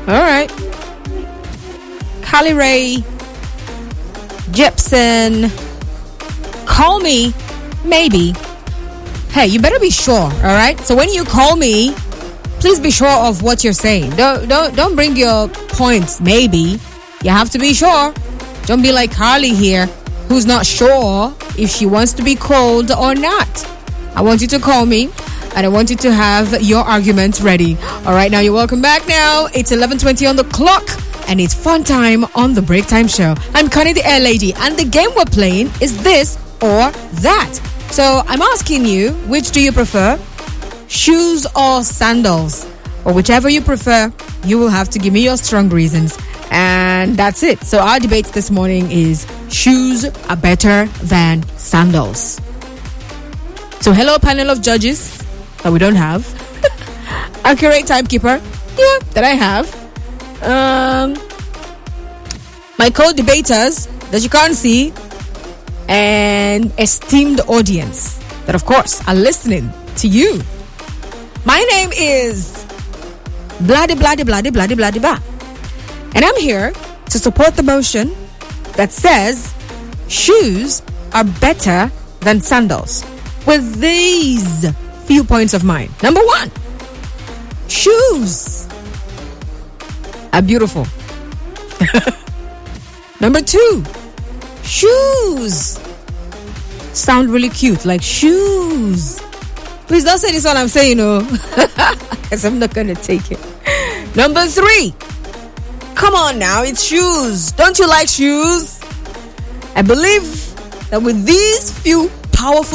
All right. Carly Rae Jepsen. Call me, maybe. Hey, you better be sure, all right? So when you call me, please be sure of what you're saying. Don't bring your points, maybe. You have to be sure. Don't be like Carly here, who's not sure if she wants to be called or not. I want you to call me, and I want you to have your arguments ready. All right, now you're welcome back now. It's 11:20 on the clock, and it's fun time on the Break Time Show. I'm Connie the Air Lady, and the game we're playing is this or that. So I'm asking you, which do you prefer? Shoes or sandals? Or whichever you prefer, you will have to give me your strong reasons. And that's it. So our debate this morning is shoes are better than sandals. So hello, panel of judges that we don't have. Accurate timekeeper, yeah, that I have. My co-debaters that you can't see, and esteemed audience that, of course, are listening to you. My name is Bloody Bloody Bloody Bloody Bloody Ba, and I'm here to support the motion that says shoes are better than sandals with these few points of mine. Number one, shoes are beautiful. Number two, shoes sound really cute, like shoes. Please don't say this one I'm saying, because I'm not going to take it. Number three, come on now, it's shoes. Don't you like shoes? I believe that with these few powerful